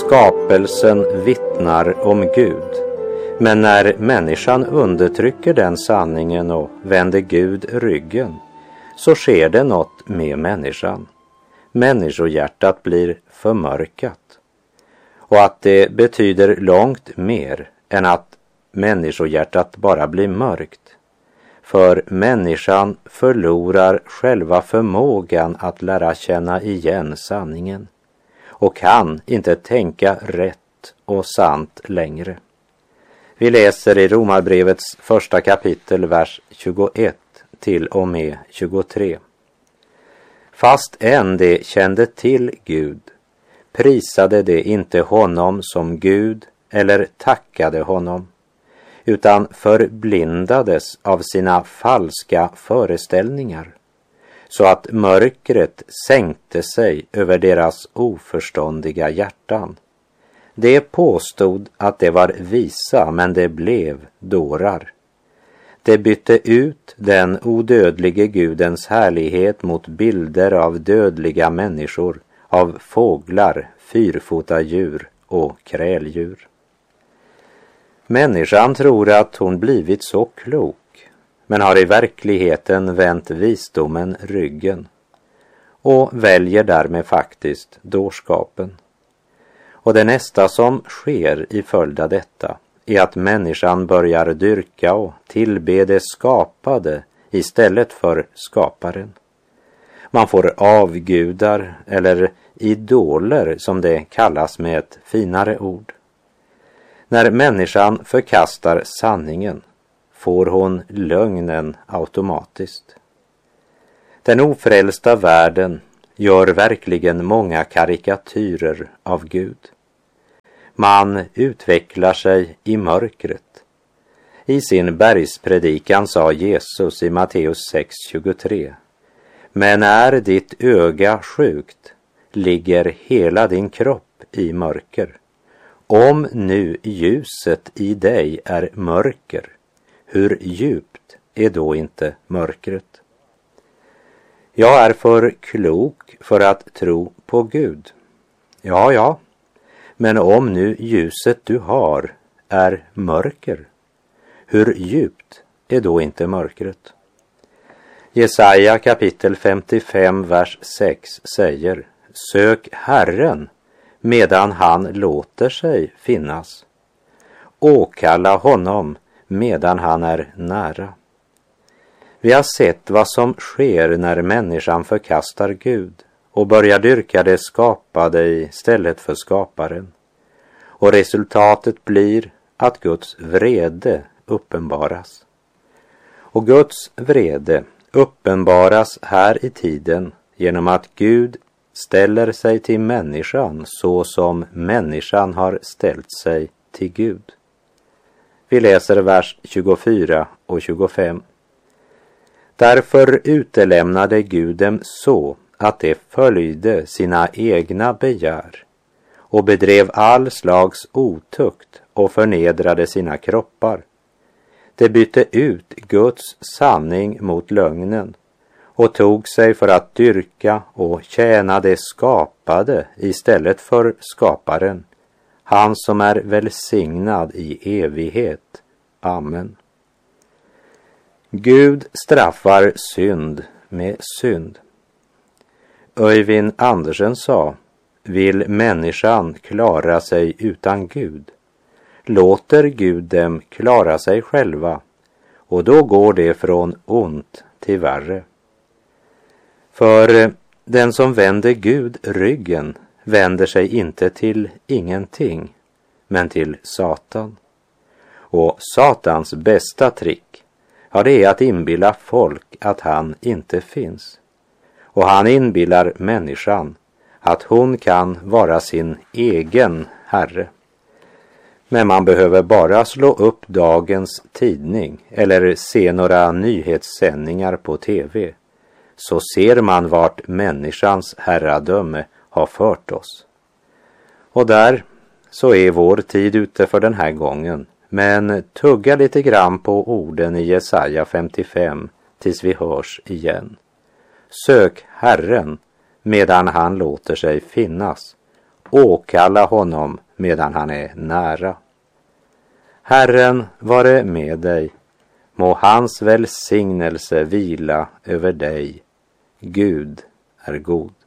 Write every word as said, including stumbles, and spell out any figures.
skapelsen vittnar om Gud, men när människan undertrycker den sanningen och vänder Gud ryggen, så sker det något med människan. Människohjärtat blir förmörkat. Och att det betyder långt mer än att människohjärtat bara blir mörkt. För människan förlorar själva förmågan att lära känna igen sanningen och kan inte tänka rätt och sant längre. Vi läser i Romarbrevets första kapitel, vers tjugoett till och med tjugotre. Fast än de kände till Gud, prisade de inte honom som Gud eller tackade honom, utan förblindades av sina falska föreställningar, så att mörkret sänkte sig över deras oförståndiga hjärtan. De påstod att det var visa, men det blev dårar. De bytte ut den odödlige Gudens härlighet mot bilder av dödliga människor, av fåglar, fyrfota djur och kräldjur. Människan tror att hon blivit så klok, men har i verkligheten vänt visdomen ryggen och väljer därmed faktiskt dårskapen. Och det nästa som sker i följd av detta är att människan börjar dyrka och tillbe det skapade istället för skaparen. Man får avgudar eller idoler, som det kallas med ett finare ord. När människan förkastar sanningen får hon lögnen automatiskt. Den ofrälsta världen gör verkligen många karikatyrer av Gud. Man utvecklar sig i mörkret. I sin bergspredikan sa Jesus i Matteus sex tjugotre: men är ditt öga sjukt, ligger hela din kropp i mörker. Om nu ljuset i dig är mörker, hur djupt är då inte mörkret? Jag är för klok för att tro på Gud. Ja, ja, men om nu ljuset du har är mörker, hur djupt är då inte mörkret? Jesaja kapitel femtiofem, vers sex säger: sök Herren medan han låter sig finnas. Åkalla honom medan han är nära. Vi har sett vad som sker när människan förkastar Gud och börjar dyrka det skapade istället för skaparen. Och resultatet blir att Guds vrede uppenbaras. Och Guds vrede uppenbaras här i tiden genom att Gud ställer sig till människan så som människan har ställt sig till Gud. Vi läser vers tjugofyra och tjugofem. Därför utelämnade Gud dem så att de följde sina egna begär och bedrev all slags otukt och förnedrade sina kroppar. De bytte ut Guds sanning mot lögnen och tog sig för att dyrka och tjäna det skapade istället för skaparen, han som är välsignad i evighet. Amen. Gud straffar synd med synd. Öyvind Andersen sa: vill människan klara sig utan Gud, låter Gud dem klara sig själva, och då går det från ont till värre. För den som vänder Gud ryggen vänder sig inte till ingenting, men till Satan. Och Satans bästa trick, ja, det är att inbilla folk att han inte finns. Och han inbillar människan att hon kan vara sin egen herre. Men man behöver bara slå upp dagens tidning eller se några nyhetssändningar på tv, så ser man vart människans herradöme har fört oss. Och där så är vår tid ute för den här gången, men tugga lite grann på orden i Jesaja femtiofem tills vi hörs igen. Sök Herren medan han låter sig finnas. åkalla honom medan han är nära. Herren vare med dig, må hans välsignelse vila över dig. Gud är god.